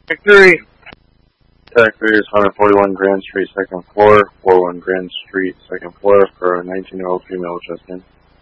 Victory. Factory is 141 Grand Street, second floor, 41 Grand Street, second floor, for a 19-year-old female adjustment.